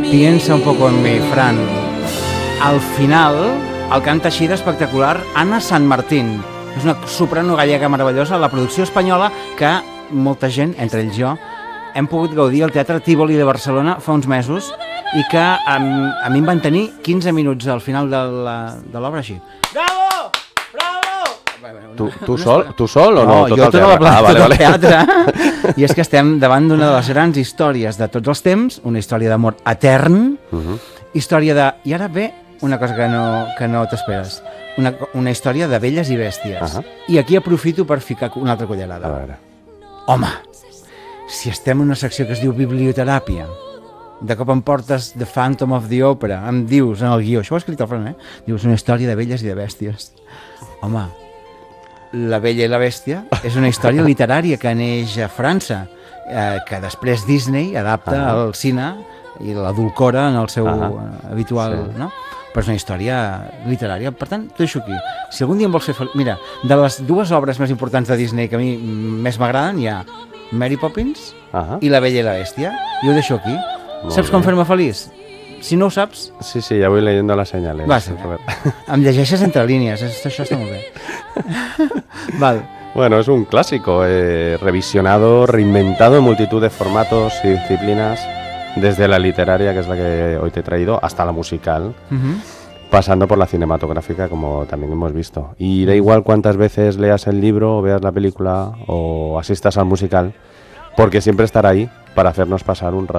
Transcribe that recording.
Piensa un poco en mi, Fran. Al final, el canta així d'espectacular Anna Sant Martín. És una soprano gallega meravellosa, la producció espanyola que molta gent, entre ells jo, hem pogut gaudir al Teatre Tívoli de Barcelona fa uns mesos i que a mi em van tenir 15 minuts al final de l'obra així. Bravo! Bravo! Tu sol o no? No, jo tota la planta del teatre. I és que estem davant d'una de les grans històries de tots els temps, una història d'amor etern, història de... I ara ve una cosa que no t'esperes, una història de velles i bèsties. I aquí aprofito per ficar una altra cullerada. Home, si estem en una secció que es diu biblioteràpia, de cop em portes The Phantom of the Opera, em dius en el guió, això ho ha escrit el Fran, dius una història de velles i de bèsties. Home, La Bella i la Bèstia és una història literària que neix a França, que després Disney adapta al cine i l'adulcora en el seu habitual, no? Però és una història literària. Per tant, t'ho deixo aquí. Si algun dia em vols fer feliç... Mira, de les dues obres més importants de Disney que a mi més m'agraden, hi ha Mary Poppins i La Bella i la Bèstia. I ho deixo aquí. Saps com fer-me feliç? Si no ho saps... Sí, ya voy leyendo las señales. Em llegeixes entre línies, això està molt bé. Val. Bueno, es un clásico, revisionado, reinventado en multitud de formatos y disciplinas, desde la literaria, que es la que hoy te he traído, hasta la musical, pasando por la cinematográfica, como también hemos visto. Y da igual cuántas veces leas el libro, o veas la película, o asistas al musical, porque siempre estará ahí para hacernos pasar un rato